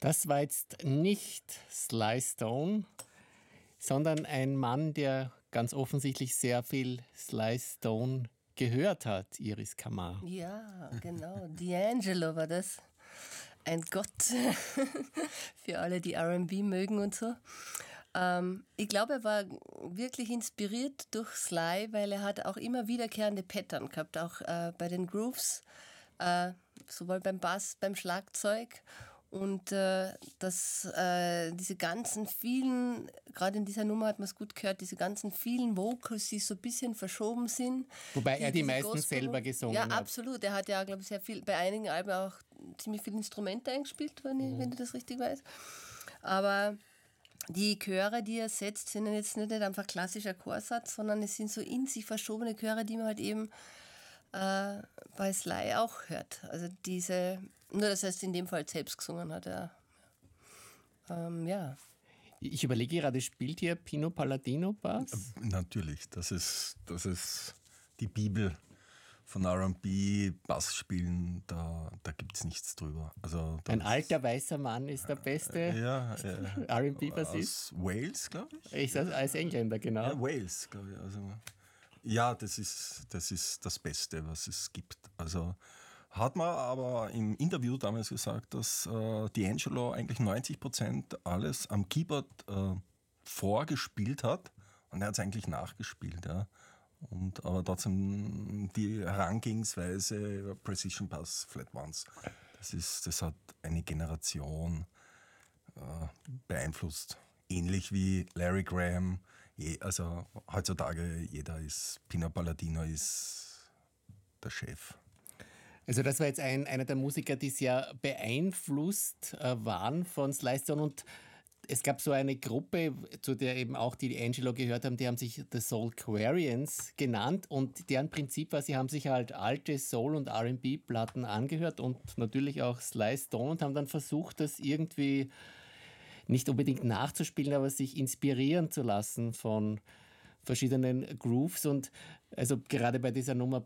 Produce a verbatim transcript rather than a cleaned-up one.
Das war jetzt nicht Sly Stone, sondern ein Mann, der ganz offensichtlich sehr viel Sly Stone gehört hat, Iris Kamar. Ja, genau. D'Angelo war das. Ein Gott für alle, die R and B mögen und so. Ähm, ich glaube, er war wirklich inspiriert durch Sly, weil er hat auch immer wiederkehrende Pattern gehabt, auch äh, bei den Grooves, äh, sowohl beim Bass, beim Schlagzeug. Und äh, dass äh, diese ganzen vielen, gerade in dieser Nummer hat man es gut gehört, diese ganzen vielen Vocals, die so ein bisschen verschoben sind. Wobei die, er die diese meisten Gospel- selber gesungen ja, hat. Ja, absolut. Er hat ja, glaube ich, sehr viel, bei einigen Alben auch ziemlich viele Instrumente eingespielt, wenn ich, Mhm. wenn ich das richtig weiß. Aber die Chöre, die er setzt, sind jetzt nicht einfach klassischer Chorsatz, sondern es sind so in sich verschobene Chöre, die man halt eben äh, bei Sly auch hört. Also diese, nur das heißt in dem Fall selbst gesungen hat er. Ähm, ja. Ich überlege gerade, spielt hier Pino Palladino Bass? Natürlich, das ist, das ist die Bibel von R and B, Bassspielen, da, da gibt es nichts drüber. Also Ein alter weißer Mann ist der beste ja, äh, R and B-Bassist. Aus Wales, glaube ich. Ich als, als Engländer, genau. Ja, Wales, glaube ich. Also, ja, das ist, das ist das Beste, was es gibt. Also hat man aber im Interview damals gesagt, dass äh, D'Angelo eigentlich neunzig Prozent alles am Keyboard äh, vorgespielt hat und er hat es eigentlich nachgespielt. Ja. Und, aber trotzdem die Herangehensweise Precision Bass Flat Ones, das, ist, das hat eine Generation äh, beeinflusst. Ähnlich wie Larry Graham. Je, also heutzutage jeder ist, Pino Palladino ist der Chef. Also das war jetzt ein, einer der Musiker, die sehr beeinflusst äh, waren von Sly Stone, und es gab so eine Gruppe, zu der eben auch die D'Angelo gehört haben, die haben sich The Soulquarians genannt, und deren Prinzip war, sie haben sich halt alte Soul- und R and B-Platten angehört und natürlich auch Sly Stone und haben dann versucht, das irgendwie nicht unbedingt nachzuspielen, aber sich inspirieren zu lassen von verschiedenen Grooves. Und also gerade bei dieser Nummer